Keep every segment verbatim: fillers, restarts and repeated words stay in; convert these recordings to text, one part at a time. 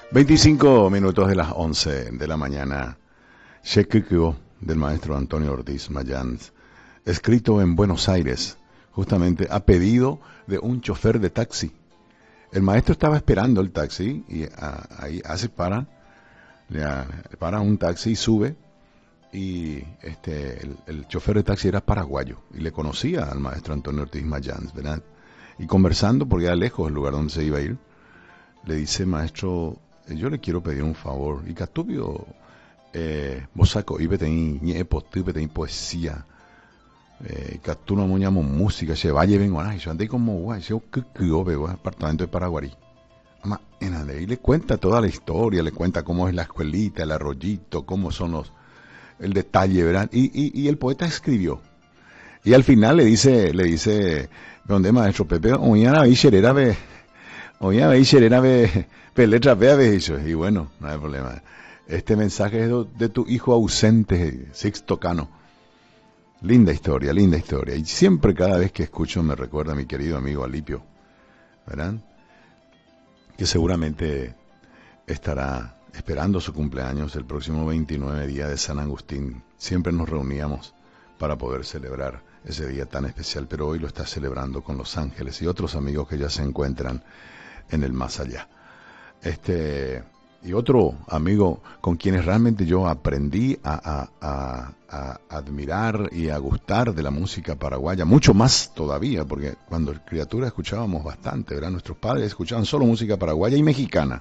veinticinco minutos de las once de la mañana. Shekikyo del maestro Antonio Ortiz Mayans, escrito en Buenos Aires, justamente a pedido de un chofer de taxi. El maestro estaba esperando el taxi y a, ahí hace para, le, a, para un taxi y sube. Y este el, el chofer de taxi era paraguayo y le conocía al maestro Antonio Ortiz Mayans, ¿verdad? Y conversando, porque era lejos el lugar donde se iba a ir, le dice: maestro, yo le quiero pedir un favor. Y Catubio, eh, vos saco, y tení ñepo, tení poesía, eh, Catuno moñamos música, se vaya vengo a yo andé como guay, yo que yo veo apartamento de Paraguarí. Ama, y le cuenta toda la historia, le cuenta cómo es la escuelita, el arroyito, cómo son los, el detalle, ¿verdad? Y, y, y el poeta escribió. Y al final le dice, le dice, ¿dónde maestro Pepe? Oñana ve xerera ve, oñana ve xerera ve, pe letra ve a ve eso. Y bueno, no hay problema. Este mensaje es de tu hijo ausente, Sixto Cano. Linda historia, linda historia. Y siempre, cada vez que escucho, me recuerda a mi querido amigo Alipio, ¿verdad? Que seguramente estará esperando su cumpleaños el próximo veintinueve, día de San Agustín. Siempre nos reuníamos para poder celebrar ese día tan especial, pero hoy lo está celebrando con los ángeles y otros amigos que ya se encuentran en el más allá. Este, y otro amigo con quienes realmente yo aprendí a, a, a, a admirar y a gustar de la música paraguaya, mucho más todavía, porque cuando criatura escuchábamos bastante, ¿verdad? Nuestros padres escuchaban solo música paraguaya y mexicana.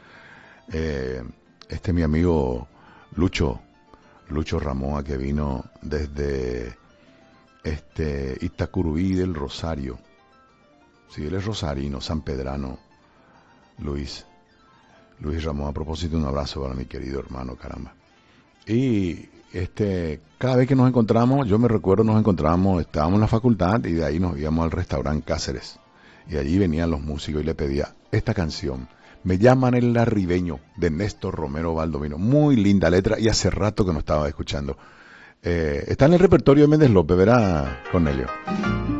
Eh, este mi amigo Lucho, Lucho Ramoa, que vino desde este Itacurubí del Rosario. Sí, él es rosarino, sanpedrano, Luis. Luis Ramón, a propósito, un abrazo para mi querido hermano, caramba. Y este, cada vez que nos encontramos, yo me recuerdo, nos encontrábamos, estábamos en la facultad y de ahí nos íbamos al restaurante Cáceres. Y allí venían los músicos y le pedía esta canción, Me llaman el Arribeño, de Néstor Romero Valdomino. Muy linda letra y hace rato que no estaba escuchando. Eh, está en el repertorio de Méndez López, verá, Cornelio.